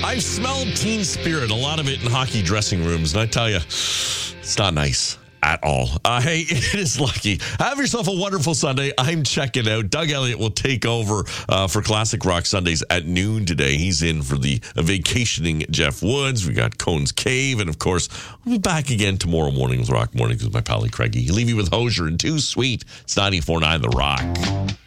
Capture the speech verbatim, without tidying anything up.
I've smelled teen spirit, a lot of it in hockey dressing rooms, and I tell you, it's not nice at all. Uh, hey, it is Lucky. Have yourself a wonderful Sunday. I'm checking out. Doug Elliott will take over uh, for Classic Rock Sundays at noon today. He's in for the vacationing Jeff Woods. We got Cone's Cave, and of course, we'll be back again tomorrow morning with Rock Mornings with my pal Craigie. Leave you with Hosier and Too Sweet. It's ninety-four point nine The Rock.